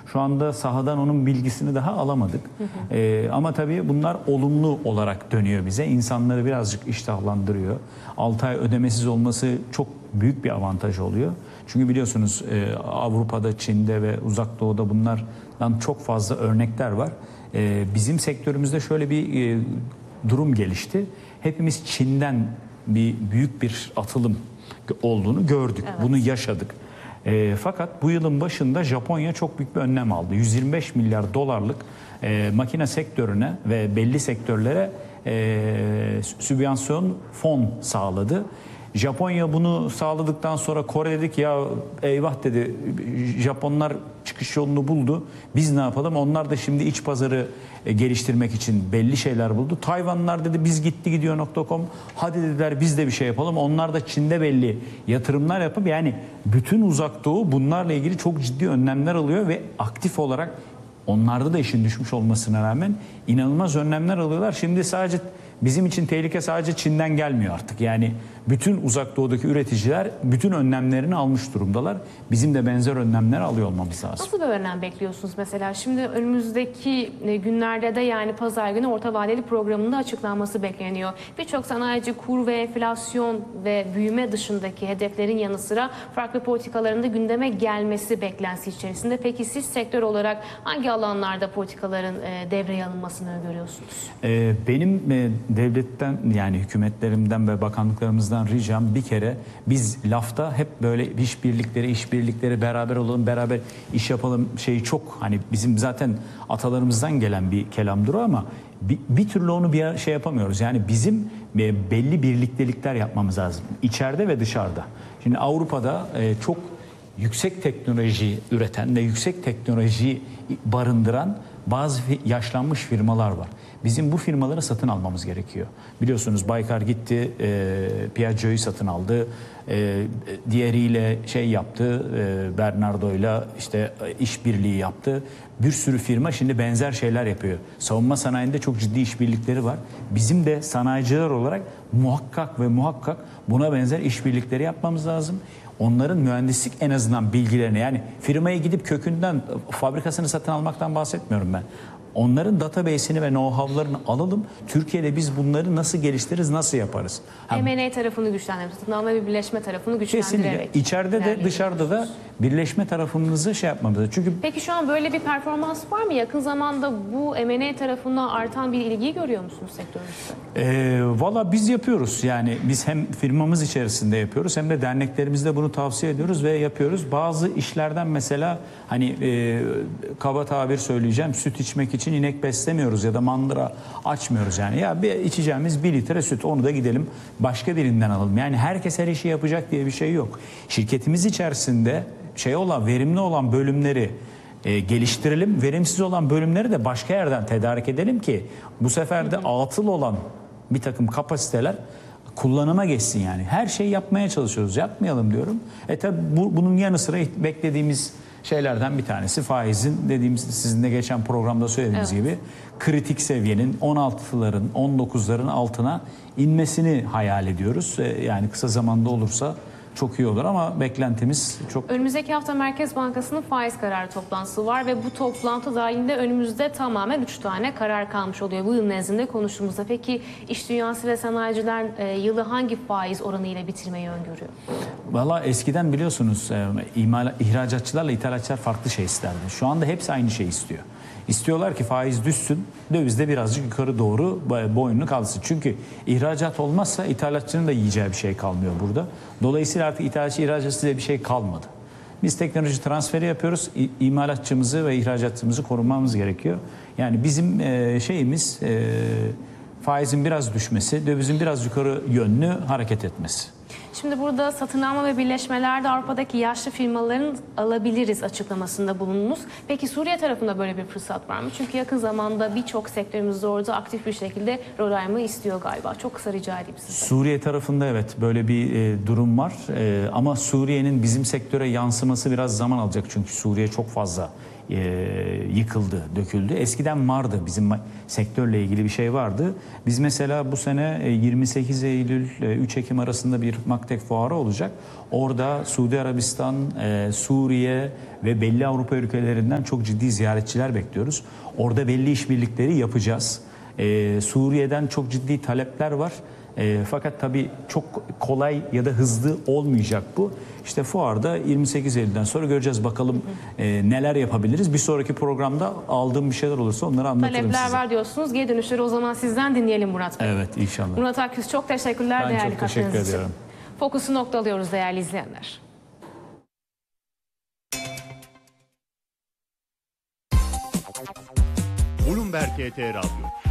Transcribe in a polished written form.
Şu anda sahadan onun bilgisini daha alamadık. Ama tabii bunlar olumlu olarak dönüyor bize. İnsanları birazcık iştahlandırıyor. 6 ay ödemesiz olması çok büyük bir avantaj oluyor. Çünkü biliyorsunuz Avrupa'da, Çin'de ve Uzak Doğu'da bunlardan çok fazla örnekler var. Bizim sektörümüzde şöyle bir durum gelişti. Hepimiz Çin'den büyük bir atılım olduğunu gördük. Evet. Bunu yaşadık. Fakat bu yılın başında Japonya çok büyük bir önlem aldı. 125 milyar dolarlık makine sektörüne ve belli sektörlere sübvansiyon fon sağladı. Japonya bunu sağladıktan sonra Kore dedi ki ya eyvah dedi, Japonlar çıkış yolunu buldu. Biz ne yapalım? Onlar da şimdi iç pazarı geliştirmek için belli şeyler buldu. Tayvanlar dedi biz gidiyor.com. Hadi dediler biz de bir şey yapalım. Onlar da Çin'de belli yatırımlar yapıp yani bütün Uzak Doğu bunlarla ilgili çok ciddi önlemler alıyor ve aktif olarak onlarda da işin düşmüş olmasına rağmen inanılmaz önlemler alıyorlar. Şimdi sadece bizim için tehlike sadece Çin'den gelmiyor artık. Yani bütün Uzak Doğu'daki üreticiler bütün önlemlerini almış durumdalar. Bizim de benzer önlemler alıyor olmamız lazım. Nasıl bir önlem bekliyorsunuz mesela? Şimdi önümüzdeki günlerde de yani pazar günü orta vadeli programında açıklanması bekleniyor. Birçok sanayici kur ve enflasyon ve büyüme dışındaki hedeflerin yanı sıra farklı politikalarında gündeme gelmesi beklentisi içerisinde. Peki siz sektör olarak hangi alanlarda politikaların devreye alınmasını öngörüyorsunuz? Benim devletten yani hükümetlerimden ve bakanlıklarımızdan ricam bir kere biz lafta hep böyle işbirlikleri beraber olalım, beraber iş yapalım şeyi çok hani bizim zaten atalarımızdan gelen bir kelamdır o ama bir türlü onu bir şey yapamıyoruz. Yani bizim belli birliktelikler yapmamız lazım. İçeride ve dışarıda. Şimdi Avrupa'da çok yüksek teknoloji üreten ve yüksek teknoloji barındıran bazı yaşlanmış firmalar var. Bizim bu firmaları satın almamız gerekiyor. Biliyorsunuz Baykar gitti, Piaggio'yu satın aldı, diğeriyle şey yaptı, Bernardo'yla işte işbirliği yaptı. Bir sürü firma şimdi benzer şeyler yapıyor. Savunma sanayinde çok ciddi işbirlikleri var. Bizim de sanayiciler olarak muhakkak buna benzer işbirlikleri yapmamız lazım. Onların mühendislik en azından bilgilerini yani firmaya gidip kökünden fabrikasını satın almaktan bahsetmiyorum ben. Onların database'ini ve know-how'larını alalım. Türkiye'de biz bunları nasıl geliştiririz, nasıl yaparız? M&A tarafını güçlendirmek, satın alma ve birleşme tarafını güçlendirerek. Kesinlikle. İçeride de dışarıda da birleşme tarafımızı şey yapmamız lazım. Çünkü peki şu an böyle bir performans var mı? Yakın zamanda bu M&A tarafına artan bir ilgiyi görüyor musunuz sektörümüzde? Valla biz yapıyoruz. Yani biz hem firmamız içerisinde yapıyoruz hem de derneklerimizde bunu tavsiye ediyoruz ve yapıyoruz. Bazı işlerden mesela hani kaba tabir söyleyeceğim süt içmek için inek beslemiyoruz ya da mandıra açmıyoruz yani. Ya bir içeceğimiz 1 litre süt onu da gidelim başka birinden alalım. Yani herkes her işi yapacak diye bir şey yok. Şirketimiz içerisinde verimli olan bölümleri geliştirelim. Verimsiz olan bölümleri de başka yerden tedarik edelim ki bu sefer de atıl olan bir takım kapasiteler kullanıma geçsin yani. Her şeyi yapmaya çalışıyoruz. Yapmayalım diyorum. Tabi bunun yanı sıra beklediğimiz şeylerden bir tanesi faizin dediğimiz sizin de geçen programda söylediğimiz gibi kritik seviyenin 16'ların 19'ların altına inmesini hayal ediyoruz. Yani kısa zamanda olursa çok iyi olur ama beklentimiz çok... Önümüzdeki hafta Merkez Bankası'nın faiz kararı toplantısı var ve bu toplantı dahilinde önümüzde tamamen 3 tane karar kalmış oluyor bu yıl nezdinde konuştuğumuzda. Peki iş dünyası ve sanayiciler yılı hangi faiz oranı ile bitirmeyi öngörüyor? Valla eskiden biliyorsunuz ihracatçılarla ithalatçılar farklı şey isterdi. Şu anda hepsi aynı şey istiyor. İstiyorlar ki faiz düşsün, döviz de birazcık yukarı doğru boynunu kaldırsın. Çünkü ihracat olmazsa ithalatçının da yiyeceği bir şey kalmıyor burada. Dolayısıyla artık ithalatçı, ihracatçı diye bir şey kalmadı. Biz teknoloji transferi yapıyoruz, imalatçımızı ve ihracatçımızı korumamız gerekiyor. Yani bizim şeyimiz faizin biraz düşmesi, dövizin biraz yukarı yönlü hareket etmesi. Şimdi burada satın alma ve birleşmelerde Avrupa'daki yaşlı firmaların alabiliriz açıklamasında bulundunuz. Peki Suriye tarafında böyle bir fırsat var mı? Çünkü yakın zamanda birçok sektörümüzde orada aktif bir şekilde rol almayı istiyor galiba. Çok kısa rica edeyim size. Suriye tarafında evet böyle bir durum var. Ama Suriye'nin bizim sektöre yansıması biraz zaman alacak. Çünkü Suriye çok fazla yıkıldı, döküldü. Eskiden vardı bizim sektörle ilgili bir şey vardı. Biz mesela bu sene 28 Eylül 3 Ekim arasında bir Marktek fuarı olacak. Orada Suudi Arabistan, Suriye ve belli Avrupa ülkelerinden çok ciddi ziyaretçiler bekliyoruz. Orada belli işbirlikleri yapacağız. Suriye'den çok ciddi talepler var. Fakat tabii çok kolay ya da hızlı olmayacak bu. İşte fuarda 28 Eylül'den sonra göreceğiz bakalım neler yapabiliriz. Bir sonraki programda aldığım bir şeyler olursa onları anlatırım Talepler size. var diyorsunuz. Geri dönüşleri o zaman sizden dinleyelim Murat Bey. Evet, inşallah. Murat Akyüz, çok teşekkürler Ben değerli çok teşekkür katkınız için. ediyorum. Fokusu noktalıyoruz değerli izleyenler. Bloomberg HT Radyo,